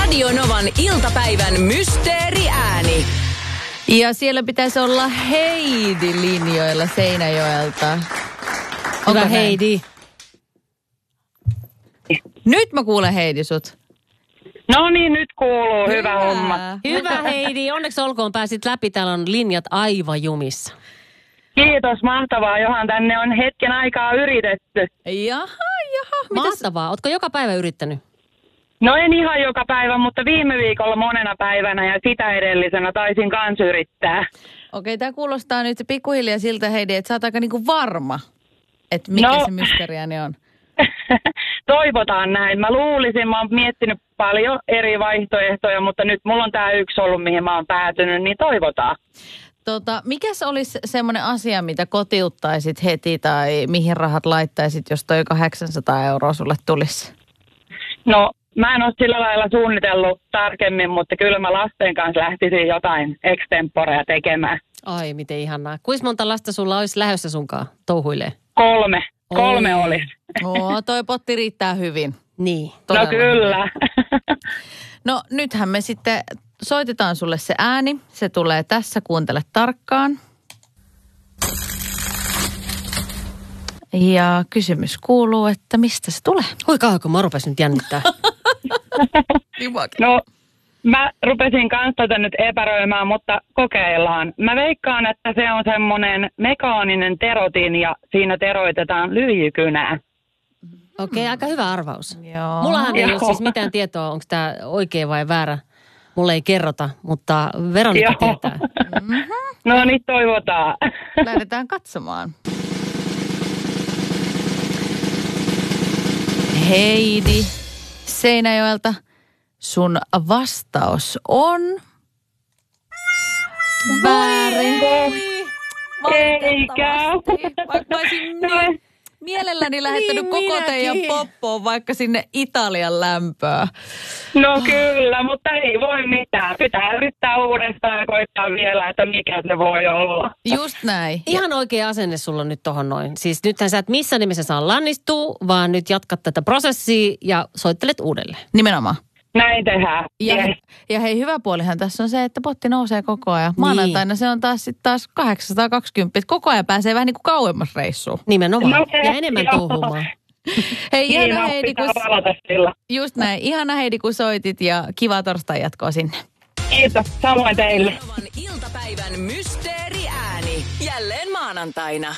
Radio Novan iltapäivän mysteeriääni. Ja siellä pitäisi olla Heidi linjoilla Seinäjoelta. Hyvä Heidi. Nyt mä kuulen Heidi sut. No niin, nyt kuuluu. Hyvä homma. Hyvä Heidi. Onneksi olkoon pääsit läpi. Täällä on linjat aivan jumissa. Kiitos, mahtavaa. Johan tänne on hetken aikaa yritetty. Jaha. Mahtavaa. Ootko joka päivä yrittänyt? No en ihan joka päivä, mutta viime viikolla monena päivänä ja sitä edellisenä taisin kans yrittää. Okei, tää kuulostaa nyt pikkuhiljaa siltä, Heidi, että sä oot aika niinku varma, että mikä se mysteeriääni on. Toivotaan näin. Mä luulisin, mä oon miettinyt paljon eri vaihtoehtoja, mutta nyt mulla on tää yksi ollut, mihin mä oon päätynyt, niin toivotaan. Mikäs olisi semmoinen asia, mitä kotiuttaisit heti tai mihin rahat laittaisit, jos toi 800 € sulle tulisi? No, mä en ole sillä lailla suunnitellut tarkemmin, mutta kyllä mä lasten kanssa lähtisin jotain extemporea tekemään. Ai, miten ihanaa. Kuinka monta lasta sulla olisi lähdössä sunkaan touhuilee? 3. 3 olisi. Toi potti riittää hyvin. Niin. No kyllä. No nythän me sitten soitetaan sulle se ääni. Se tulee tässä, kuuntele tarkkaan. Ja kysymys kuuluu, että mistä se tulee? Oi kauan, mä rupesin nyt jännittää. No, mä rupesin kanssa tätä nyt epäröimään, mutta kokeillaan. Mä veikkaan, että se on semmoinen mekaaninen terotin ja siinä teroitetaan lyijykynää. Okei, aika hyvä arvaus. Joo. Mullahan ei ole siis mitään tietoa, onko tämä oikea vai väärä. Mulle ei kerrota, mutta Veronika tietää. No niin, toivotaan. Lähdetään katsomaan. Heidi Seinäjoelta, sun vastaus on väärin. Eikä. Vaikka mä olisin mielelläni lähettänyt koko teidän poppoon vaikka sinne Italian lämpöä. No kyllä, mutta ei voi mitään. Pitää yrittää uudestaan ja koittaa vielä, että mikä se voi olla. Just näin. Ihan oikea asenne sulla on nyt tohon noin. Siis nythän sä et missään nimessä saa lannistua, vaan nyt jatkat tätä prosessia ja soittelet uudelleen. Nimenomaan. Näin tehdään. Ja hei, hyvä puolihan tässä on se, että potti nousee koko ajan. Maanantaina se on taas 820. Koko ajan pääsee vähän niin kuin kauemmas reissuun. Nimenomaan. No, ja enemmän touhumaan. Hei, Niin, ihana Heidi, pitää palata sillä. just näin. Ihana Heidi, kun soitit ja kiva torstai jatkoa sinne. Kiitos, samoin teille. Novan iltapäivän mysteeriääni. Jälleen maanantaina.